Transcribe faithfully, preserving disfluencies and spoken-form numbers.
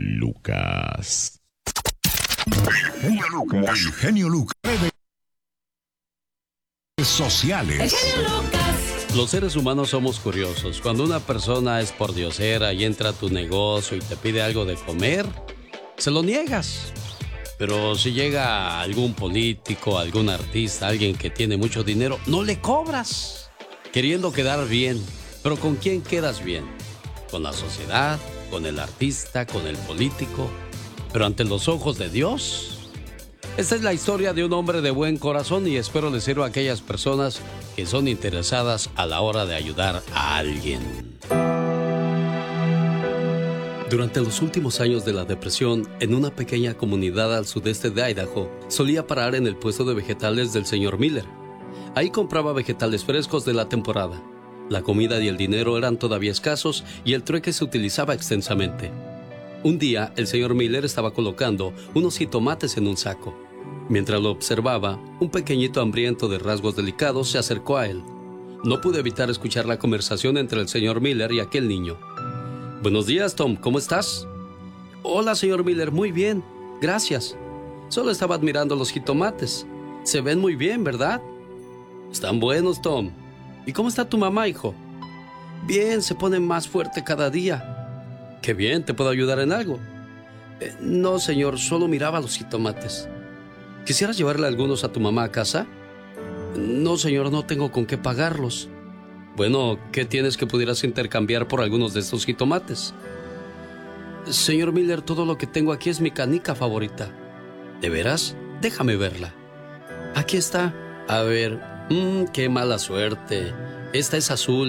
Lucas. El genio Lucas. El genio Lucas. Redes sociales. El genio Lucas. Los seres humanos somos curiosos. Cuando una persona es pordiosera y entra a tu negocio y te pide algo de comer, se lo niegas. Pero si llega algún político, algún artista, alguien que tiene mucho dinero, no le cobras, queriendo quedar bien. Pero ¿con quién quedas bien? ¿Con la sociedad? ¿Con el artista? ¿Con el político? ¿Pero ante los ojos de Dios? Esta es la historia de un hombre de buen corazón y espero le sirva a aquellas personas que son interesadas a la hora de ayudar a alguien. Durante los últimos años de la depresión, en una pequeña comunidad al sudeste de Idaho, solía parar en el puesto de vegetales del señor Miller. Ahí compraba vegetales frescos de la temporada. La comida y el dinero eran todavía escasos y el trueque se utilizaba extensamente. Un día, el señor Miller estaba colocando unos jitomates en un saco. Mientras lo observaba, un pequeñito hambriento de rasgos delicados se acercó a él. No pude evitar escuchar la conversación entre el señor Miller y aquel niño. Buenos días, Tom, ¿cómo estás? Hola, señor Miller, muy bien, gracias. Solo estaba admirando los jitomates. Se ven muy bien, ¿verdad? Están buenos, Tom. ¿Y cómo está tu mamá, hijo? Bien, se pone más fuerte cada día. Qué bien, ¿te puedo ayudar en algo? Eh, no, señor, solo miraba los jitomates. ¿Quisieras llevarle algunos a tu mamá a casa? No, señor, no tengo con qué pagarlos. Bueno, ¿qué tienes que pudieras intercambiar por algunos de estos jitomates? Señor Miller, todo lo que tengo aquí es mi canica favorita. ¿De veras? Déjame verla. Aquí está. A ver, mmm, qué mala suerte. Esta es azul.